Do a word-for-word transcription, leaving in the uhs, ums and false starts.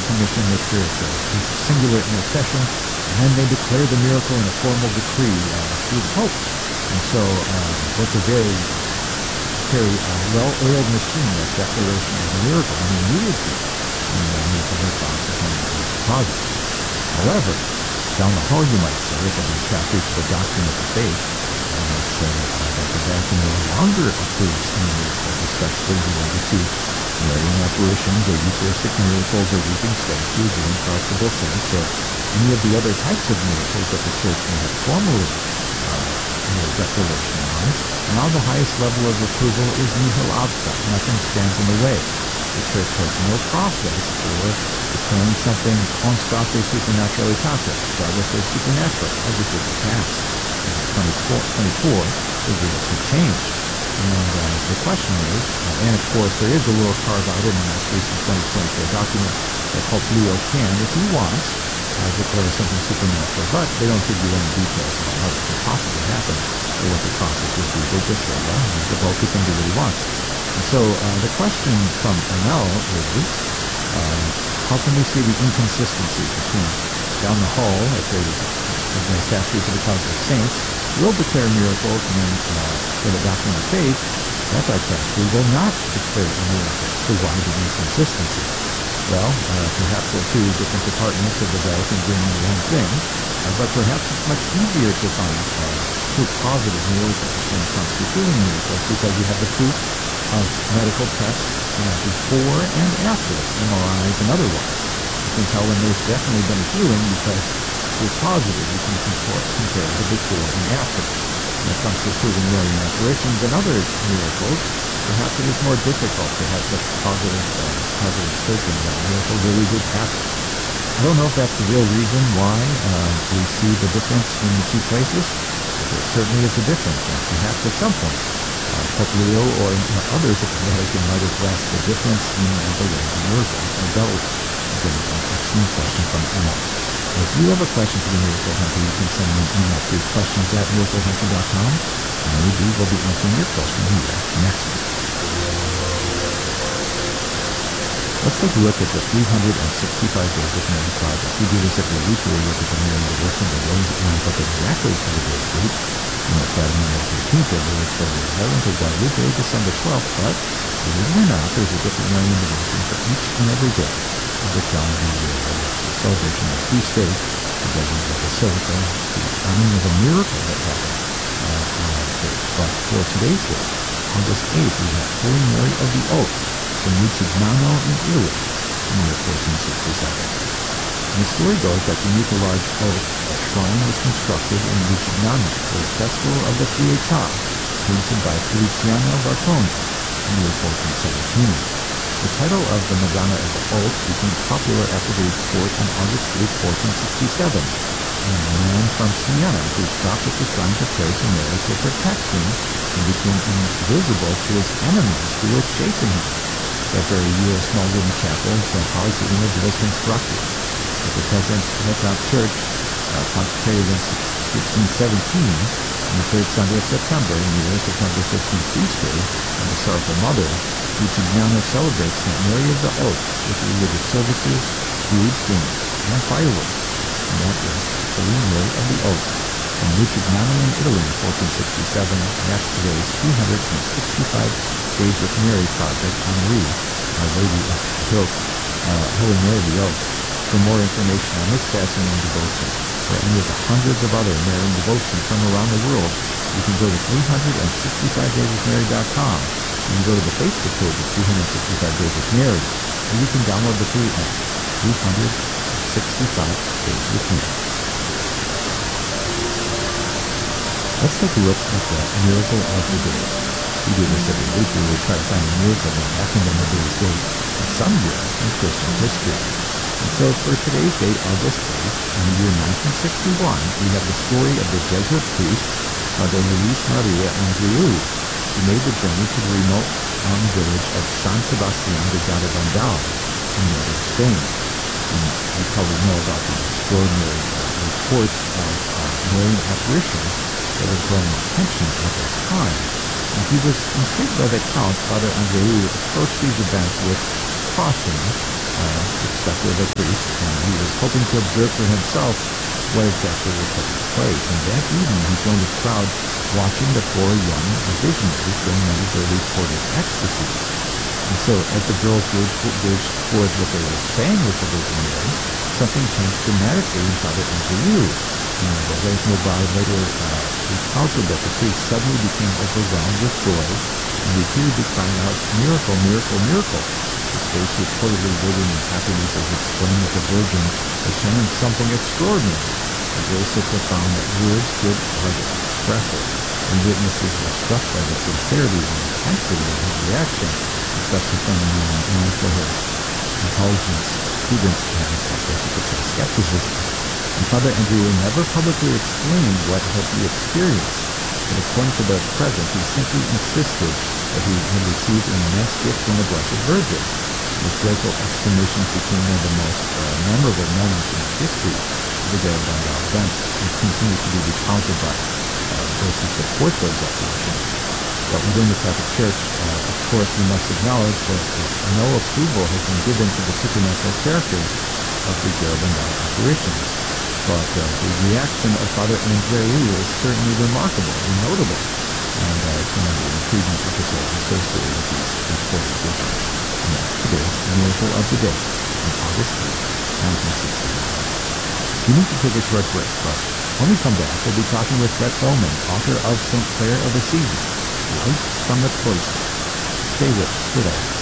commission Mister His singular intercession, and then they declare the miracle in a formal decree uh, through the Pope. And so uh, that's a very, very uh, well-oiled machine, that declaration of the miracle. And immediately, and the miracle is positive. However, down the hall, you might say, if it contrary to the doctrine of the faith, and let's say uh, that the Vatican no longer approves any miracles, especially related to Marian apparitions or Eucharistic miracles or weeping statues or incorruptible saints or any of the other types of miracles that the Church may have formally uh, made a declaration on. Now the highest level of approval is nihil obstat. Nothing stands in the way. The Church has no process for declaring something constante supernaturalitate, regardless of supernatural, as it did in the past. twenty-four, twenty-four is a change. And uh, the question is, uh, and of course there is a little carve out in the most recent twenty twenty-four document that Pope Leo can, if he wants, uh, declare something supernatural, but they don't give you any details about how it could possibly happen or what the process would be. They just say, well, he's the Pope, he can do what he wants. And so uh, the question from Ernell is, uh, how can we see the inconsistency between down the hall at the, the statue for the Catholic Saints will declare miracles, and then uh, for the doctrine of faith, that dicastery will not declare a miracle. So why the inconsistency? Well, uh, perhaps there are two different departments of the Vatican doing the one thing, uh, but perhaps it's much easier to find uh, proof positive miracles when it comes to healing miracles, because you have the proof of medical tests uh, before and after M R Is and otherwise. You can tell when there's definitely been a healing because it's positive. You can compare, compare the before and after. When it comes to proving Marian apparitions and other miracles, perhaps it is more difficult to have such positive, uh, positive searching that a miracle really did happen. I don't know if that's the real reason why uh, we see the difference in the two places, but there certainly is a difference. And perhaps at some point, uh, Pope Leo or uh, others at the Vatican might address the difference in uh, the way the miracles are dealt with. Again, an excellent question from Emma. If you have a question for the Miracle Hunter, you can send me an email to questions at miracle hunter dot com, and maybe we'll be answering your question here next week. Let's take a look at the three hundred sixty-five Days of Mary project. We do this every week. We look at the Marian devotion that always lines up exactly to the date date. You know, Fatima thirteenth, February eleventh, or Guadalupe, December twelfth, but believe it or not, there's a different Marian devotion for each and every day of the calendar year. The celebration of feast day, the building of the Basilica, the honoring of a miracle that happened uh, on that day. But for today's date, August eighth, we have Holy Mary of the Oaks from Lucignano in Italy in the year fourteen sixty-seven. And the story goes that beneath a large oak, a shrine was constructed in Lucignano for the festival of the Pietà, painted by Feliciano Bartone in the year fourteen seventeen. The title of the Madonna of the Oak became popular after the report on August eighth, fourteen sixty-seven, and a man from Siena who stopped at the shrine to pray to Mary for protection and became invisible to his enemies who were chasing him. That very year, a small wooden chapel in Saint Paul's Image was constructed. At the present Metcalfe Church, uh, consecrated in sixteen seventeen, on the third Sunday of September, in the year September fifteenth feast day of the Sorrowful Mother, Lucignano celebrates Saint Mary of the Oaks with religious services, food, games, and fireworks. And that is Holy Mary of the Oaks. From Lucignano in Italy in fourteen sixty-seven, that's today's three hundred sixty-five Days with Mary project on Marie, Our Lady of the Oaks, uh, Holy Mary of the Oaks. For more information on this fascinating devotion, or any of the hundreds of other Marian devotions from around the world, you can go to three hundred sixty-five days with mary dot com. You can go to the Facebook page of three hundred sixty-five Days with Mary, or you can download the free app, three hundred sixty-five Days with Mary. Let's take a look at the miracle of the day. We do this every week. We will try to find a miracle that happened on the day's date in some year in Christian history. And so for today's date, August eighth, in the year nineteen sixty-one, we have the story of the Jesuit priest, Father Luis Maria Andreu, who made the journey to the remote mountain village of San Sebastian de Garabandal in northern Spain. And you probably know about the extraordinary uh, reports of uh, Marian apparitions that were drawing attention at that time. And he was intrigued by the account. Father Andreu approached these events with caution, uh, expected of a priest, and he was hoping to observe for himself what exactly was taking place. And that evening he joined a crowd watching the four young visionaries going under their reported ecstasies. And so as the girls gazed, gazed towards what they were saying with the Virgin Mary, something changed dramatically in Father Andreu. And uh, those nearby later uh, recounted that the priest suddenly became overwhelmed with joy and repeatedly crying out, "Miracle, miracle, miracle!" His face reportedly radiant in happiness as he exclaimed that the Virgin had shown something extraordinary, a grace so profound that words could hardly express it. And witnesses were struck by the sincerity and intensity of his reaction, especially from the man known for his intelligence, prudence, and, I guess you could say, skepticism. And Father Andreu never publicly explained what had he experienced, but according to the present, he simply insisted that he had received an immense gift from the Blessed Virgin. His joyful exclamations became one of the most uh, memorable moments in the history of the Garabandal events, and continue to be recounted by uh, those who support those apparitions. But within the Catholic Church, uh, of course, we must acknowledge that uh, no approval has been given to the supernatural characters of the Garabandal apparitions. But uh, the reaction of Father Andreu is certainly remarkable and notable, and uh, it's one of the intriguing episodes associated with these reported visions. And that's today's Miracle of the Day, on August eighth, nineteen sixty-nine. We need to take a short break, but when we come back, we'll be talking with Brett Bowman, author of Saint Clare of Assisi, Light from the Cloister. Stay with us today.